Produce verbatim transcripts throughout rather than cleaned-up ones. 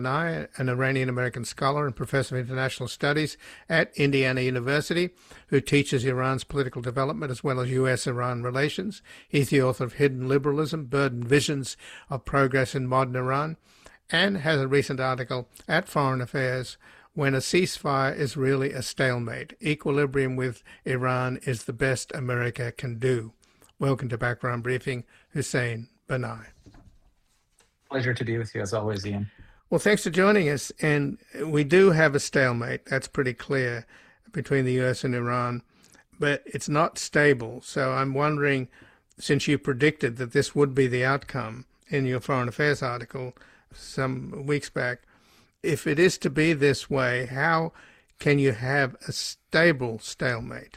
Panahi, an Iranian-American scholar and professor of international studies at Indiana University, who teaches Iran's political development as well as U S Iran relations. He's the author of Hidden Liberalism, Burdened Visions of Progress in Modern Iran, and has a recent article at Foreign Affairs, When a Ceasefire is Really a Stalemate. Equilibrium with Iran is the best America can do. Welcome to Background Briefing, Hussein Banai. Pleasure to be with you as always, Ian. Well, thanks for joining us. And we do have a stalemate, that's pretty clear, between the U S and Iran, but it's not stable. So I'm wondering, since you predicted that this would be the outcome in your Foreign Affairs article some weeks back, if it is to be this way, how can you have a stable stalemate?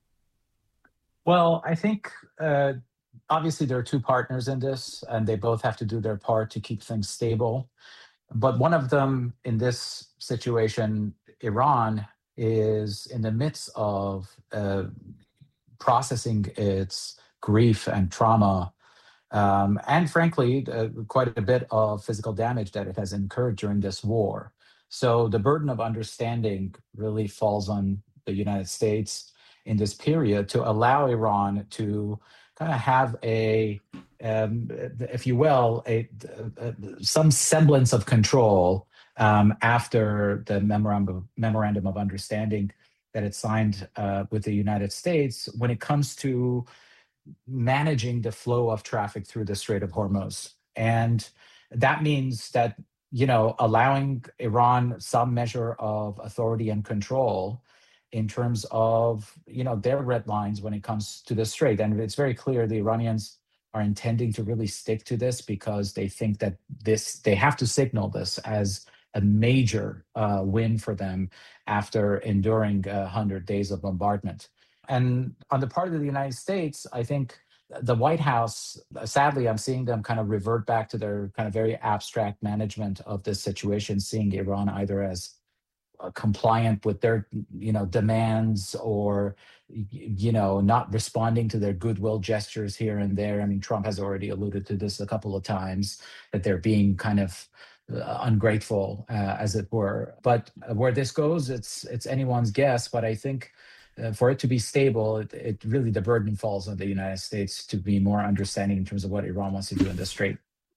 Well, I think uh, obviously there are two partners in this, and they both have to do their part to keep things stable. But one of them in this situation, Iran, is in the midst of uh, processing its grief and trauma, um, and frankly, uh, quite a bit of physical damage that it has incurred during this war. So the burden of understanding really falls on the United States in this period to allow Iran to kind of have a, um, if you will, a, a, some semblance of control um, after the memorandum, memorandum of understanding that it signed uh, with the United States when it comes to managing the flow of traffic through the Strait of Hormuz. And that means that, you know, allowing Iran some measure of authority and control in terms of, you know, their red lines when it comes to the Strait. And it's very clear the Iranians are intending to really stick to this because they think that this, they have to signal this as a major uh, win for them after enduring uh, one hundred days of bombardment. And on the part of the United States, I think the White House, sadly, I'm seeing them kind of revert back to their kind of very abstract management of this situation, seeing Iran either as uh, compliant with their, you know, demands or, you know, not responding to their goodwill gestures here and there. I mean, Trump has already alluded to this a couple of times, that they're being kind of uh, ungrateful, uh, as it were. But where this goes, it's it's anyone's guess. But I think Uh, for it to be stable, it, it really, the burden falls on the United States to be more understanding in terms of what Iran wants to do in the Strait.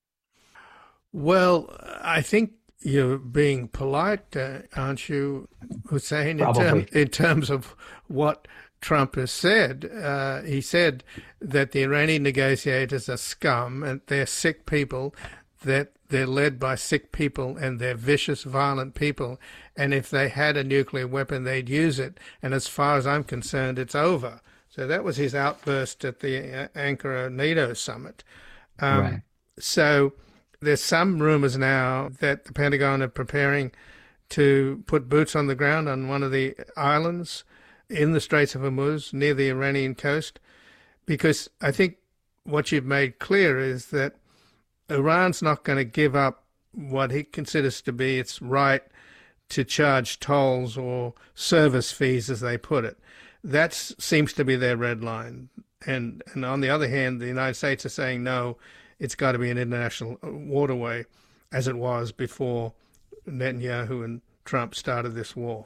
Well, I think you're being polite, uh, aren't you, Hussein, in, term, in terms of what Trump has said. Uh, he said that the Iranian negotiators are scum and they're sick people, that they're led by sick people and they're vicious, violent people. And if they had a nuclear weapon, they'd use it. And as far as I'm concerned, it's over. So that was his outburst at the Ankara NATO summit. Um, right. So there's some rumors now that the Pentagon are preparing to put boots on the ground on one of the islands in the Straits of Hormuz near the Iranian coast, because I think what you've made clear is that Iran's not going to give up what he considers to be its right to charge tolls or service fees, as they put it. That seems to be their red line. And, and on the other hand, the United States are saying, no, it's got to be an international waterway, as it was before Netanyahu and Trump started this war.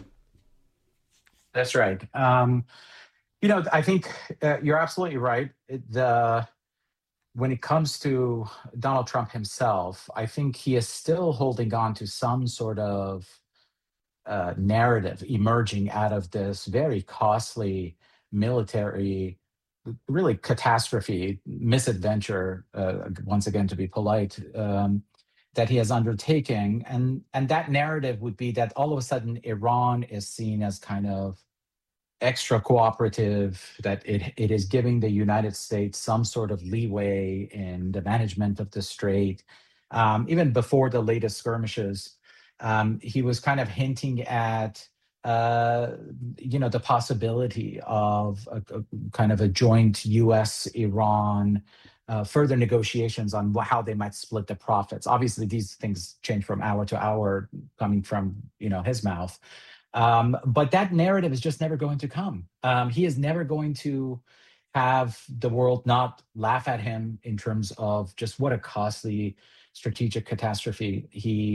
That's right. Um, you know, I think uh, you're absolutely right. It, the When it comes to Donald Trump himself, I think he is still holding on to some sort of uh, narrative emerging out of this very costly military, really catastrophe, misadventure, uh, once again, to be polite, um, that he has undertaken. And, and that narrative would be that all of a sudden Iran is seen as kind of extra cooperative, that it it is giving the United States some sort of leeway in the management of the Strait. Um, even before the latest skirmishes, um, he was kind of hinting at, uh, you know, the possibility of a, a kind of a joint U S Iran uh, further negotiations on how they might split the profits. Obviously, these things change from hour to hour, coming from, you know, his mouth. Um, but that narrative is just never going to come. Um, he is never going to have the world not laugh at him in terms of just what a costly strategic catastrophe he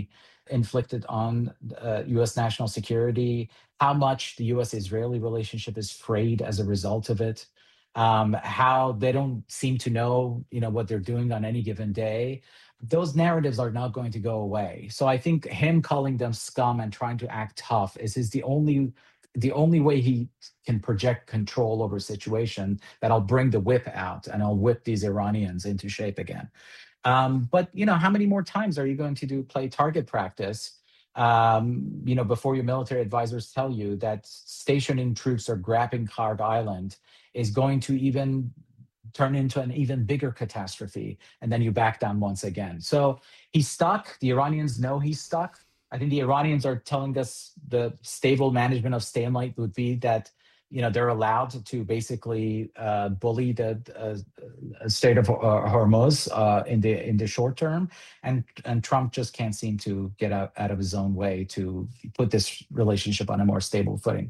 inflicted on uh, U S national security, how much the U S-Israeli relationship is frayed as a result of it, um, how they don't seem to know, you know, what they're doing on any given day. Those narratives are not going to go away. So I think him calling them scum and trying to act tough is, is the only the only way he can project control over a situation, that I'll bring the whip out and I'll whip these Iranians into shape again. Um, but you know, how many more times are you going to do play target practice? Um, you know, before your military advisors tell you that stationing troops or grabbing Kharg Island is going to even turn into an even bigger catastrophe, and then you back down once again. So he's stuck. The Iranians know he's stuck. I think the Iranians are telling us the stable management of stalemate would be that, you know, they're allowed to basically uh, bully the uh, state of uh, Hormuz uh, in the in the short term, and and Trump just can't seem to get out, out of his own way to put this relationship on a more stable footing.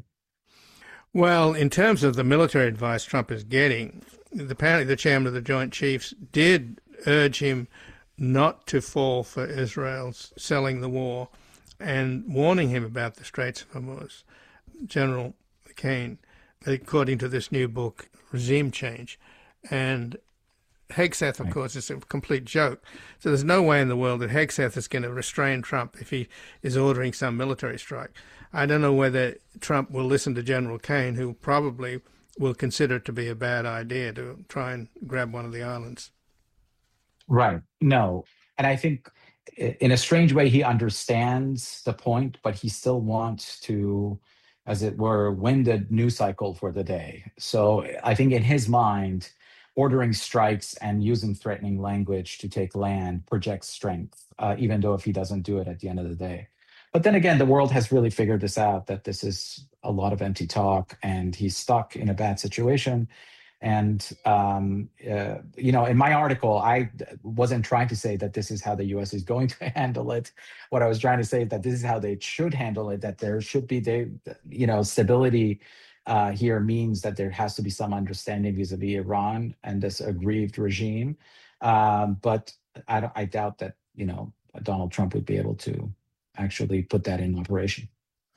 Well, in terms of the military advice Trump is getting, apparently the chairman of the Joint Chiefs did urge him not to fall for Israel's selling the war, and warning him about the Straits of Hormuz. General McCain, according to this new book, Regime Change. And Hegseth, of course, is a complete joke. So there's no way in the world that Hegseth is going to restrain Trump if he is ordering some military strike. I don't know whether Trump will listen to General Cain, who probably will consider it to be a bad idea to try and grab one of the islands. Right. No. And I think in a strange way, he understands the point, but he still wants to, as it were, win the news cycle for the day. So I think in his mind, ordering strikes and using threatening language to take land projects strength, uh, even though if he doesn't do it at the end of the day. But then again, the world has really figured this out, that this is a lot of empty talk, and he's stuck in a bad situation. And, um, uh, you know, in my article, I wasn't trying to say that this is how the U S is going to handle it. What I was trying to say is that this is how they should handle it, that there should be, the, you know, stability uh, here means that there has to be some understanding vis-a-vis Iran and this aggrieved regime. Um, but I, I doubt that, you know, Donald Trump would be able to actually put that in operation.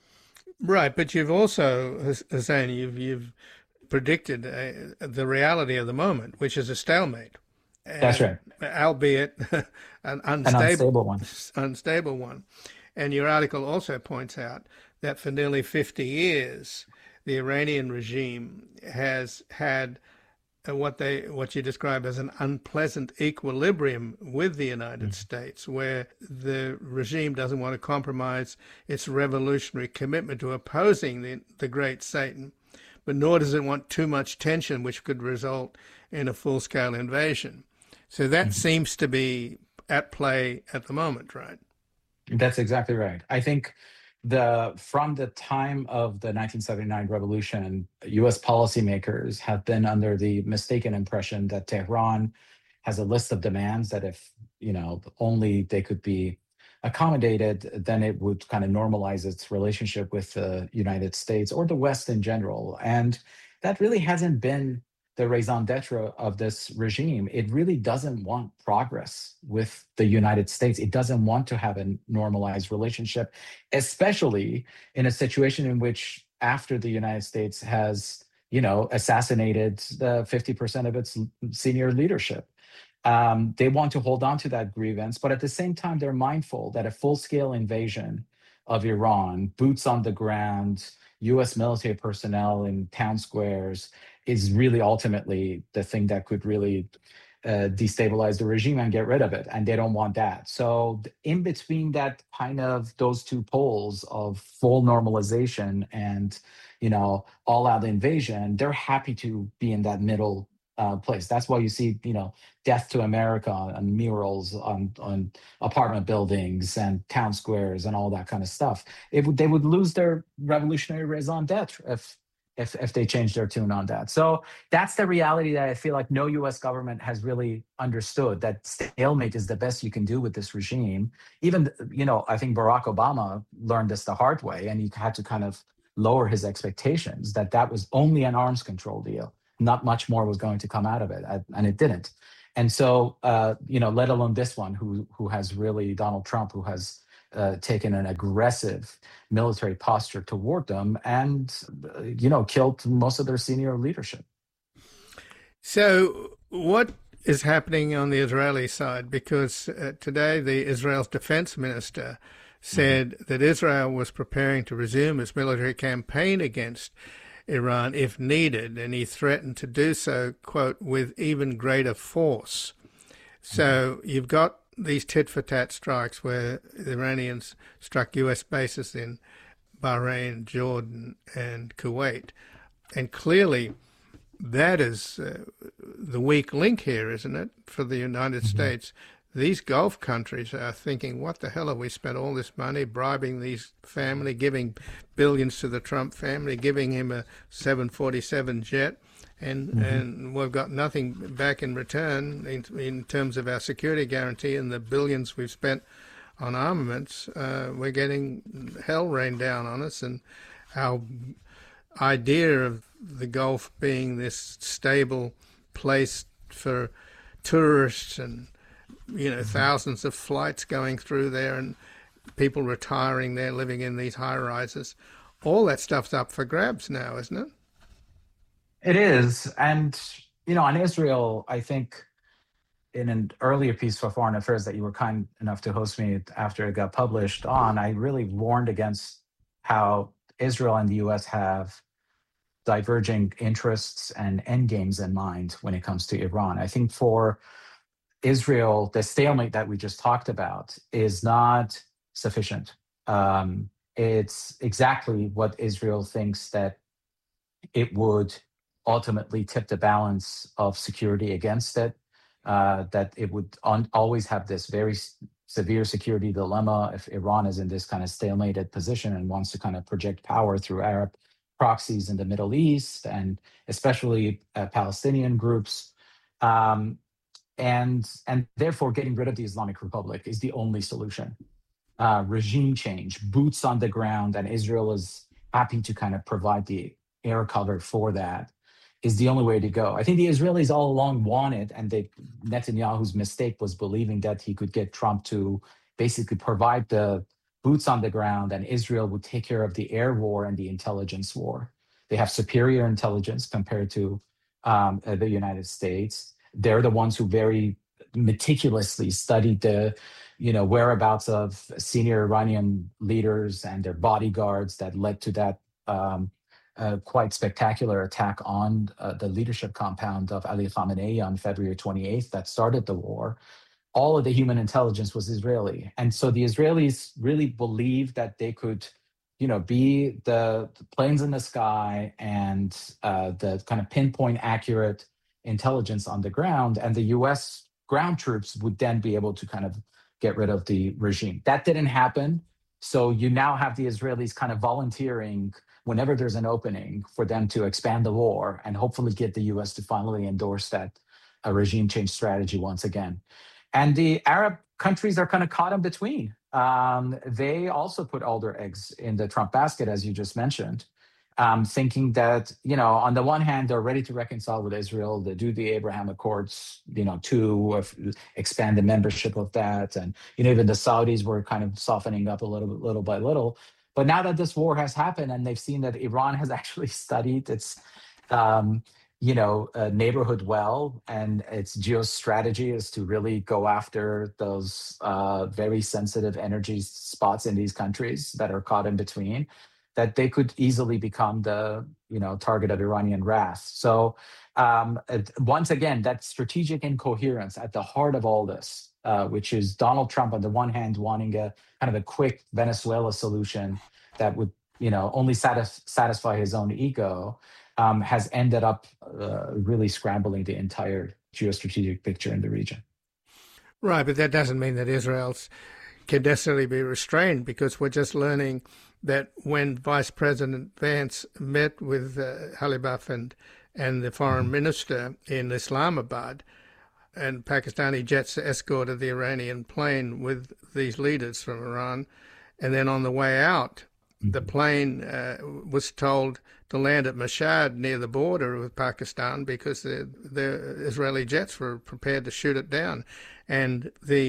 Right. But you've also, Hussein, you've, you've, predicted uh, the reality of the moment, which is a stalemate. And, That's right. Albeit an unstable, an unstable one. unstable one. And your article also points out that for nearly fifty years, the Iranian regime has had what they what you describe as an unpleasant equilibrium with the United mm. States, where the regime doesn't want to compromise its revolutionary commitment to opposing the, the great Satan, but nor does it want too much tension, which could result in a full-scale invasion. So that mm-hmm. seems to be at play at the moment, right? That's exactly right. I think the from the time of the nineteen seventy-nine revolution, U S policymakers have been under the mistaken impression that Tehran has a list of demands that if, you know, only they could be accommodated, then it would kind of normalize its relationship with the United States or the West in general. And that really hasn't been the raison d'etre of this regime. It really doesn't want progress with the United States. It doesn't want to have a normalized relationship, especially in a situation in which after the United States has, you know, assassinated the fifty percent of its senior leadership. Um, they want to hold on to that grievance, but at the same time, they're mindful that a full-scale invasion of Iran, boots on the ground, U S military personnel in town squares, is really ultimately the thing that could really uh, destabilize the regime and get rid of it. And they don't want that. So in between that kind of those two poles of full normalization and, you know, all-out invasion, they're happy to be in that middle Uh, place. That's why you see, you know, death to America and murals on, on apartment buildings and town squares and all that kind of stuff. It would, they would lose their revolutionary raison d'etre if, if, if they changed their tune on that. So that's the reality that I feel like no U S government has really understood, that stalemate is the best you can do with this regime. Even, you know, I think Barack Obama learned this the hard way, and he had to kind of lower his expectations that that was only an arms control deal. Not much more was going to come out of it, and it didn't. And so, uh, you know, let alone this one, who who has really Donald Trump, who has uh, taken an aggressive military posture toward them and, uh, you know, killed most of their senior leadership. So, what is happening on the Israeli side? Because uh, today the Israel's defense minister said mm-hmm. that Israel was preparing to resume its military campaign against Iran if needed, and he threatened to do so, quote, with even greater force. So mm-hmm. you've got these tit-for-tat strikes where the Iranians struck U S bases in Bahrain, Jordan, and Kuwait, and clearly that is uh, the weak link here, isn't it, for the United mm-hmm. States? These Gulf countries are thinking, what the hell have we spent all this money bribing these family, giving billions to the Trump family, giving him a seven forty-seven jet, and mm-hmm. and we've got nothing back in return in, in terms of our security guarantee and the billions we've spent on armaments. Uh, we're getting hell rained down on us, and our idea of the Gulf being this stable place for tourists and, you know, mm-hmm. thousands of flights going through there and people retiring there, living in these high rises, all that stuff's up for grabs now, isn't it? It is. And, you know, on Israel, I think in an earlier piece for Foreign Affairs that you were kind enough to host me after it got published on, I really warned against how Israel and the U S have diverging interests and endgames in mind when it comes to Iran. I think for Israel, the stalemate that we just talked about is not sufficient. Um, it's exactly what Israel thinks that it would ultimately tip the balance of security against it, uh, that it would un- always have this very s- severe security dilemma if Iran is in this kind of stalemated position and wants to kind of project power through Arab proxies in the Middle East and especially uh, Palestinian groups. Um, and, and therefore, getting rid of the Islamic Republic is the only solution. Uh, regime change, boots on the ground, and Israel is happy to kind of provide the air cover for that, is the only way to go. I think the Israelis all along wanted, and they, Netanyahu's mistake was believing that he could get Trump to basically provide the boots on the ground and Israel would take care of the air war and the intelligence war. They have superior intelligence compared to um, uh, the United States. They're the ones who very meticulously studied the you know, whereabouts of senior Iranian leaders and their bodyguards that led to that um, uh, quite spectacular attack on uh, the leadership compound of Ali Khamenei on February twenty-eighth that started the war. All of the human intelligence was Israeli. And so the Israelis really believed that they could, you know, be the, the planes in the sky and uh, the kind of pinpoint accurate intelligence on the ground. And the U S ground troops would then be able to kind of get rid of the regime. That didn't happen. So you now have the Israelis kind of volunteering whenever there's an opening for them to expand the war and hopefully get the U S to finally endorse that uh, regime change strategy once again. And the Arab countries are kind of caught in between. Um, they also put all their eggs in the Trump basket, as you just mentioned, um, thinking that, you know, on the one hand, they're ready to reconcile with Israel, to do the Abraham Accords, you know, to uh, expand the membership of that. And, you know, even the Saudis were kind of softening up a little bit, little by little. But now that this war has happened and they've seen that Iran has actually studied its, um, you know, uh, neighborhood well, and its geostrategy is to really go after those uh, very sensitive energy spots in these countries that are caught in between, that they could easily become the, you know, target of Iranian wrath. So um, once again, that strategic incoherence at the heart of all this, uh, which is Donald Trump on the one hand wanting a kind of a quick Venezuela solution that would, you know, only satis- satisfy his own ego, um, has ended up uh, really scrambling the entire geostrategic picture in the region. Right, but that doesn't mean that Israel can necessarily be restrained, because we're just learning that when Vice President Vance met with uh, Halibaf and, and the foreign mm-hmm. minister in Islamabad, and Pakistani jets escorted the Iranian plane with these leaders from Iran, and then on the way out, mm-hmm. the plane uh, was told to land at Mashhad near the border with Pakistan because the, the Israeli jets were prepared to shoot it down. And the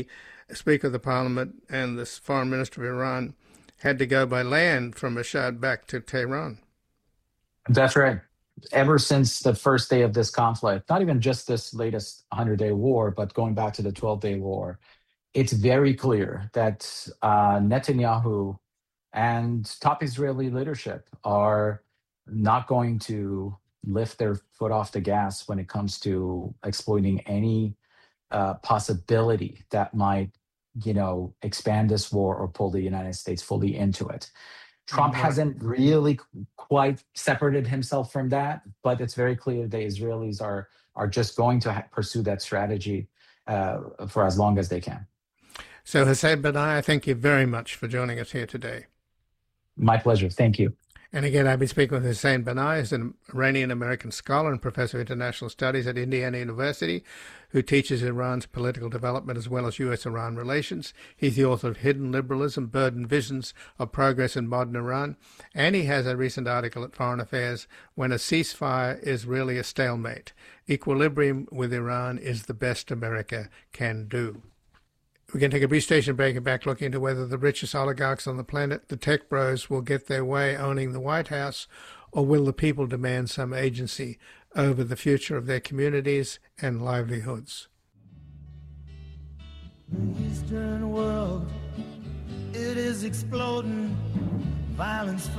Speaker of the Parliament and the Foreign Minister of Iran had to go by land from Mashhad back to Tehran. That's right. Ever since the first day of this conflict, not even just this latest hundred-day war, but going back to the twelve-day war, it's very clear that uh, Netanyahu and top Israeli leadership are not going to lift their foot off the gas when it comes to exploiting any uh, possibility that might, you know, expand this war or pull the United States fully into it. Trump Right. hasn't really quite separated himself from that, but it's very clear the Israelis are are just going to ha- pursue that strategy uh, for as long as they can. So, Hussein Banai, I thank you very much for joining us here today. My pleasure. Thank you. And again, I've been speaking with Hussein Banai, who's an Iranian-American scholar and professor of international studies at Indiana University, who teaches Iran's political development as well as U S Iran relations. He's the author of Hidden Liberalism, Burdened Visions of Progress in Modern Iran. And he has a recent article at Foreign Affairs, When a Ceasefire is Really a Stalemate. Equilibrium with Iran is the best America can do. We're going to take a brief station break and back looking into whether the richest oligarchs on the planet, the tech bros, will get their way owning the White House, or will the people demand some agency over the future of their communities and livelihoods. The Eastern world, it is exploding. Violence